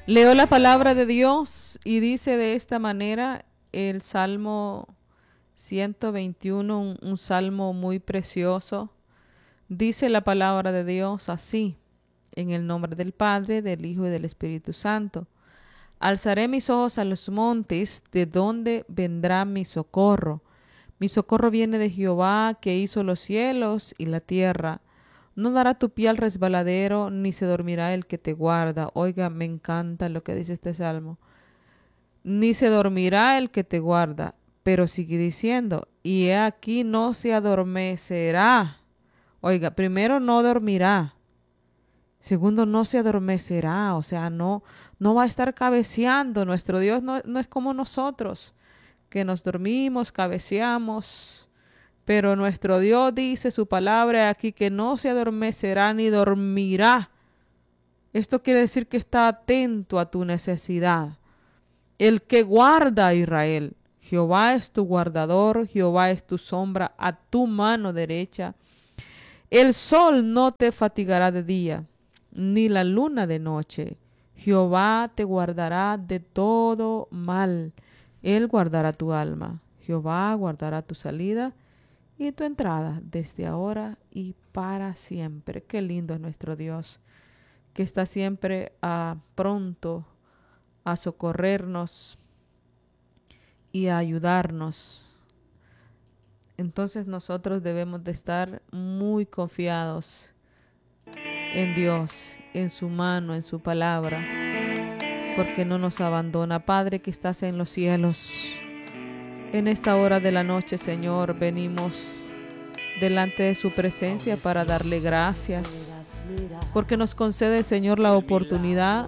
Leo la palabra de Dios y dice de esta manera el Salmo 121, un salmo muy precioso. Dice la palabra de Dios así, en el nombre del Padre, del Hijo y del Espíritu Santo. Alzaré mis ojos a los montes, ¿de dónde vendrá mi socorro? Mi socorro viene de Jehová, que hizo los cielos y la tierra. No dará tu pie al resbaladero, ni se dormirá el que te guarda. Oiga, me encanta lo que dice este salmo. Ni se dormirá el que te guarda. Pero sigue diciendo, y he aquí no se adormecerá. Oiga, primero no dormirá. Segundo, no se adormecerá. O sea, no va a estar cabeceando. Nuestro Dios no es como nosotros, que nos dormimos, cabeceamos. Pero nuestro Dios dice su palabra aquí que no se adormecerá ni dormirá. Esto quiere decir que está atento a tu necesidad. El que guarda a Israel. Jehová es tu guardador, Jehová es tu sombra a tu mano derecha. El sol no te fatigará de día, ni la luna de noche. Jehová te guardará de todo mal. Él guardará tu alma. Jehová guardará tu salida y tu entrada desde ahora y para siempre. Qué lindo es nuestro Dios, que está siempre pronto a socorrernos y a ayudarnos. Entonces nosotros debemos de estar muy confiados en Dios, en su mano, en su palabra, porque no nos abandona. Padre que estás en los cielos, en esta hora de la noche, Señor, venimos delante de su presencia para darle gracias, porque nos concede, Señor, la oportunidad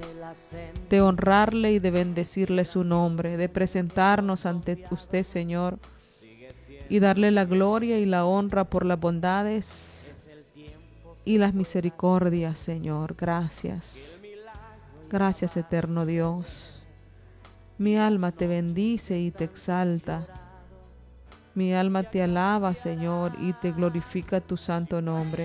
de honrarle y de bendecirle su nombre, de presentarnos ante usted, Señor, y darle la gloria y la honra por las bondades y las misericordias, Señor. Gracias. Gracias, eterno Dios. Mi alma te bendice y te exalta. Mi alma te alaba, Señor, y te glorifica tu santo nombre.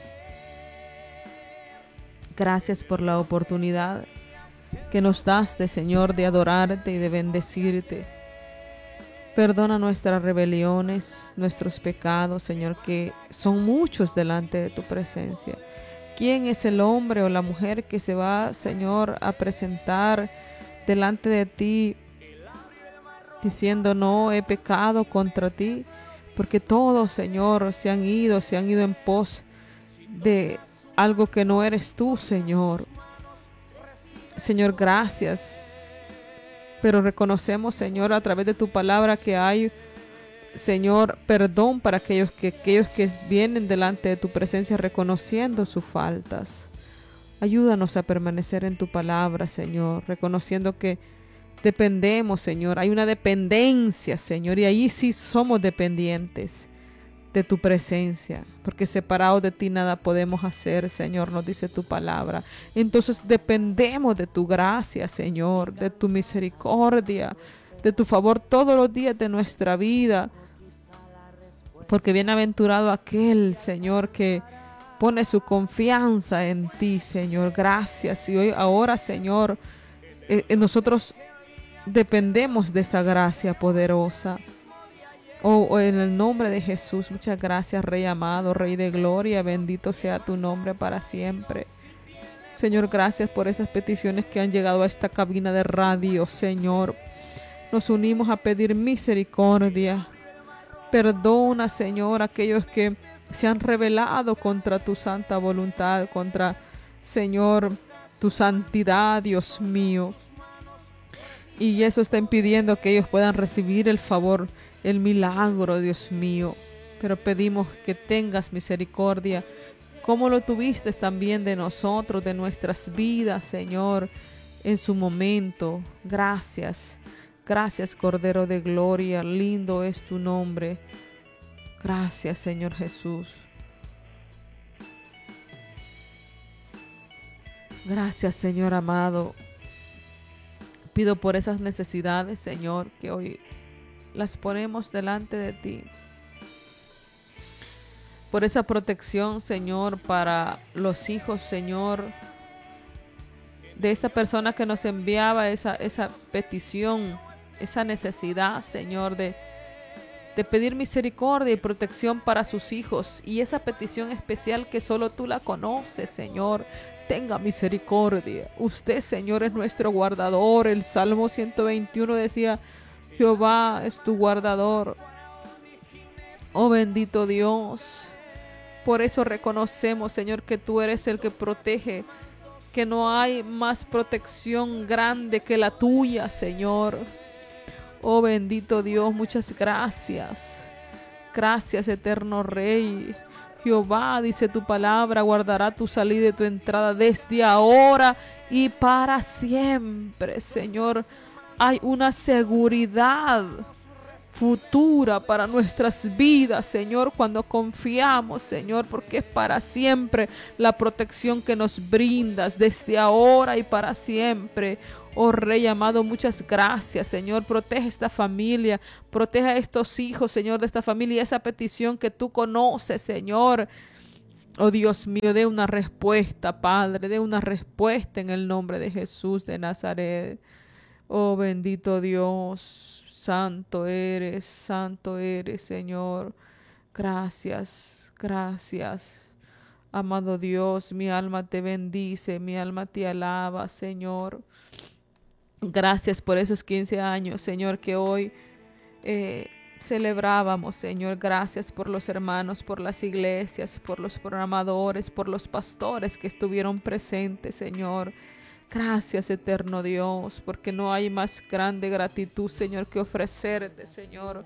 Gracias por la oportunidad que nos das, Señor, de adorarte y de bendecirte. Perdona nuestras rebeliones, nuestros pecados, Señor, que son muchos delante de tu presencia. ¿Quién es el hombre o la mujer que se va, Señor, a presentar delante de ti diciendo no he pecado contra ti? Porque todos, Señor, se han ido en pos de algo que no eres tú, Señor. Señor, gracias. Pero reconocemos, Señor, a través de tu palabra que hay, Señor, perdón para aquellos que vienen delante de tu presencia reconociendo sus faltas. Ayúdanos a permanecer en tu palabra, Señor, reconociendo que dependemos, Señor. Hay una dependencia, Señor, y ahí sí somos dependientes de tu presencia, porque separados de ti nada podemos hacer, Señor, nos dice tu palabra. Entonces dependemos de tu gracia, Señor, de tu misericordia, de tu favor todos los días de nuestra vida, porque bienaventurado aquel, Señor, que pone su confianza en ti, Señor. Gracias. Y ahora, Señor, nosotros dependemos de esa gracia poderosa. Oh, en el nombre de Jesús, muchas gracias, Rey amado, Rey de gloria, bendito sea tu nombre para siempre. Señor, gracias por esas peticiones que han llegado a esta cabina de radio, Señor. Nos unimos a pedir misericordia. Perdona, Señor, aquellos que se han rebelado contra tu santa voluntad, contra, Señor, tu santidad, Dios mío. Y eso está impidiendo que ellos puedan recibir el favor, el milagro, Dios mío. Pero pedimos que tengas misericordia, como lo tuviste también de nosotros, de nuestras vidas, Señor, en su momento. Gracias. Gracias, Cordero de Gloria. Lindo es tu nombre. Gracias, Señor Jesús. Gracias, Señor amado. Pido por esas necesidades, Señor, que hoy las ponemos delante de ti. Por esa protección, Señor, para los hijos, Señor, de esa persona que nos enviaba esa petición, esa necesidad, Señor, de pedir misericordia y protección para sus hijos, y esa petición especial que solo tú la conoces, Señor. Tenga misericordia. Usted, Señor, es nuestro guardador. El Salmo 121 decía: Jehová es tu guardador. Oh bendito Dios. Por eso reconocemos, Señor, que tú eres el que protege, que no hay más protección grande que la tuya, Señor. Oh bendito Dios, muchas gracias. Gracias, eterno Rey. Jehová, dice tu palabra, guardará tu salida y tu entrada desde ahora y para siempre, Señor. Hay una seguridad futura para nuestras vidas, Señor, cuando confiamos, Señor, porque es para siempre la protección que nos brindas desde ahora y para siempre. Oh Rey amado, muchas gracias, Señor. Protege esta familia, protege a estos hijos, Señor, de esta familia, esa petición que tú conoces, Señor. Oh Dios mío, dé una respuesta, Padre, dé una respuesta en el nombre de Jesús de Nazaret. Oh bendito Dios, santo eres, Señor. Gracias, gracias. Amado Dios, mi alma te bendice, mi alma te alaba, Señor. Gracias por esos 15 años, Señor, que hoy celebrábamos, Señor. Gracias por los hermanos, por las iglesias, por los programadores, por los pastores que estuvieron presentes, Señor. Gracias, eterno Dios, porque no hay más grande gratitud, Señor, que ofrecerte, Señor.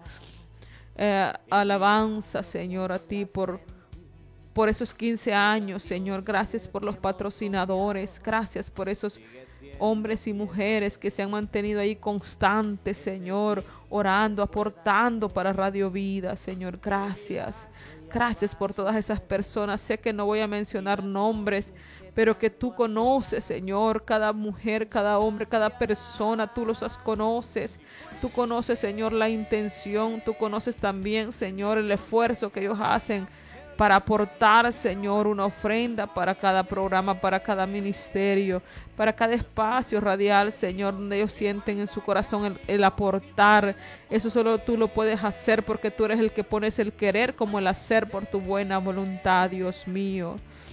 Alabanza, Señor, a ti por esos 15 años, Señor. Gracias por los patrocinadores. Gracias por esos hombres y mujeres que se han mantenido ahí constantes, Señor, orando, aportando para Radio Vida, Señor. Gracias. Gracias por todas esas personas. Sé que no voy a mencionar nombres, pero que tú conoces, Señor, cada mujer, cada hombre, cada persona, tú los conoces. Tú conoces, Señor, la intención. Tú conoces también, Señor, el esfuerzo que ellos hacen para aportar, Señor, una ofrenda para cada programa, para cada ministerio, para cada espacio radial, Señor, donde ellos sienten en su corazón el aportar. Eso solo tú lo puedes hacer, porque tú eres el que pones el querer como el hacer por tu buena voluntad, Dios mío.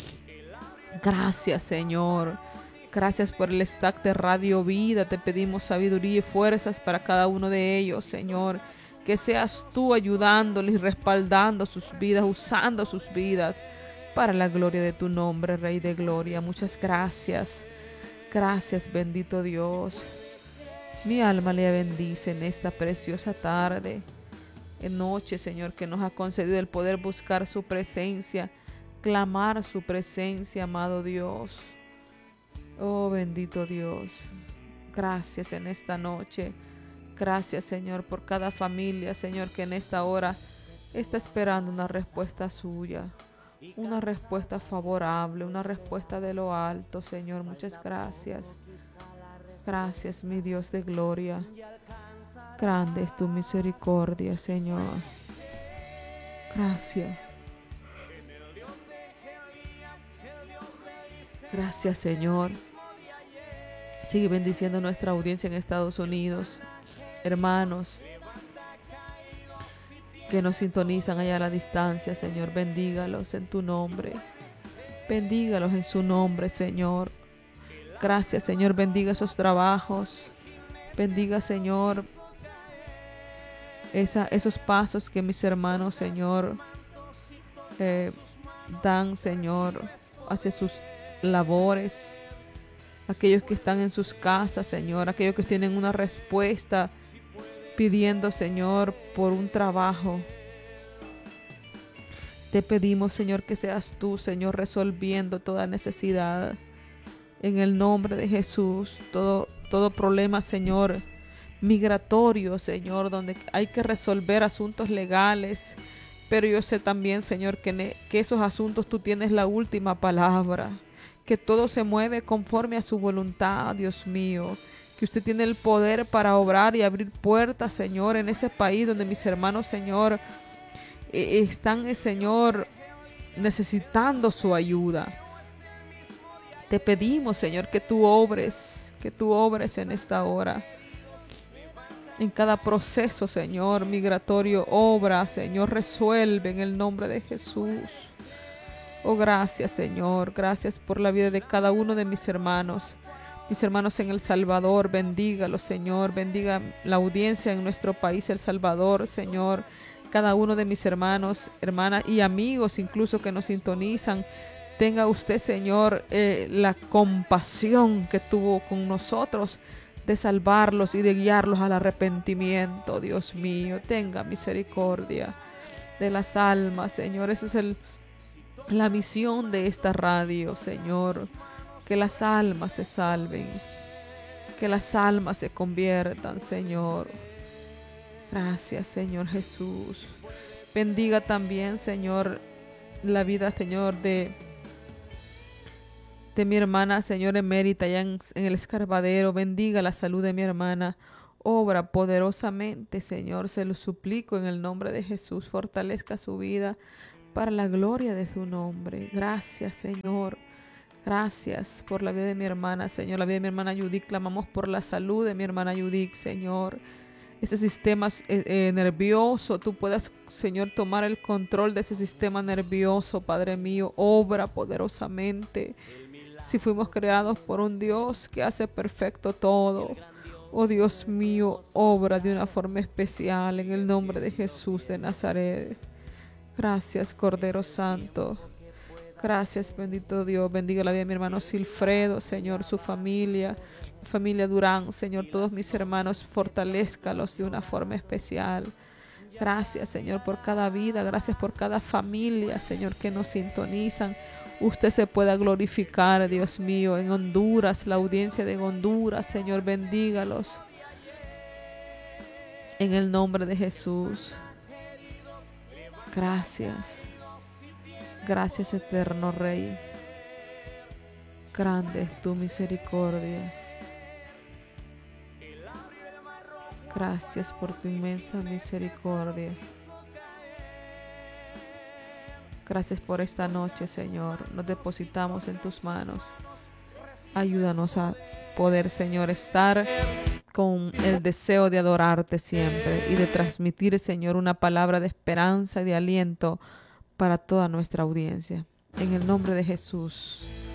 Gracias, Señor. Gracias por el stack de Radio Vida. Te pedimos sabiduría y fuerzas para cada uno de ellos, Señor. Que seas tú ayudándoles y respaldando sus vidas, usando sus vidas para la gloria de tu nombre, Rey de Gloria. Muchas gracias. Gracias, bendito Dios. Mi alma le bendice en esta preciosa tarde, en noche, Señor, que nos ha concedido el poder buscar su presencia, clamar su presencia, amado Dios. Oh, bendito Dios. Gracias en esta noche. Gracias, Señor, por cada familia, Señor, que en esta hora está esperando una respuesta suya, una respuesta favorable, una respuesta de lo alto, Señor. Muchas gracias. Gracias, mi Dios de gloria. Grande es tu misericordia, Señor. Gracias. Gracias, Señor. Sigue bendiciendo nuestra audiencia en Estados Unidos. Hermanos que nos sintonizan allá a la distancia, Señor, bendígalos en tu nombre. Bendígalos en su nombre, Señor. Gracias, Señor, bendiga esos trabajos. Bendiga, Señor, esos pasos que mis hermanos, Señor, dan, Señor, hacia sus labores. Aquellos que están en sus casas, Señor, aquellos que tienen una respuesta pidiendo, Señor, por un trabajo. Te pedimos, Señor, que seas tú, Señor, resolviendo toda necesidad. En el nombre de Jesús, todo problema, Señor, migratorio, Señor, donde hay que resolver asuntos legales. Pero yo sé también, Señor, que esos asuntos tú tienes la última palabra. Que todo se mueve conforme a su voluntad, Dios mío. Que usted tiene el poder para obrar y abrir puertas, Señor, en ese país donde mis hermanos, Señor, están, Señor, necesitando su ayuda. Te pedimos, Señor, que tú obres en esta hora. En cada proceso, Señor, migratorio, obra, Señor, resuelve en el nombre de Jesús. Oh, gracias, Señor. Gracias por la vida de cada uno de mis hermanos. Mis hermanos en El Salvador, bendígalos, Señor. Bendiga la audiencia en nuestro país, El Salvador, Señor. Cada uno de mis hermanos, hermanas y amigos incluso que nos sintonizan. Tenga usted, Señor, la compasión que tuvo con nosotros de salvarlos y de guiarlos al arrepentimiento. Dios mío, tenga misericordia de las almas, Señor. Esa es la misión de esta radio, Señor. Que las almas se salven, que las almas se conviertan, Señor. Gracias, Señor Jesús. Bendiga también, Señor, la vida, Señor, de mi hermana, Señor, emérita allá en el Escarbadero. Bendiga la salud de mi hermana. Obra poderosamente, Señor, se lo suplico en el nombre de Jesús. Fortalezca su vida para la gloria de su nombre. Gracias, Señor. Gracias por la vida de mi hermana, Señor. La vida de mi hermana Judith. Clamamos por la salud de mi hermana Judith, Señor. Ese sistema nervioso, tú puedas, Señor, tomar el control de ese sistema nervioso, Padre mío. Obra poderosamente. Si fuimos creados por un Dios que hace perfecto todo. Oh Dios mío, obra de una forma especial en el nombre de Jesús de Nazaret. Gracias, Cordero Santo. Gracias, bendito Dios. Bendiga la vida de mi hermano Silfredo, Señor, su familia Durán, Señor, todos mis hermanos, fortalézcalos de una forma especial. Gracias, Señor, por cada vida. Gracias por cada familia, Señor, que nos sintonizan. Usted se pueda glorificar, Dios mío, en Honduras, la audiencia de Honduras, Señor, bendígalos. En el nombre de Jesús. Gracias. Gracias, eterno Rey. Grande es tu misericordia. Gracias por tu inmensa misericordia. Gracias por esta noche, Señor. Nos depositamos en tus manos. Ayúdanos a poder, Señor, estar con el deseo de adorarte siempre y de transmitir, Señor, una palabra de esperanza y de aliento para toda nuestra audiencia. En el nombre de Jesús.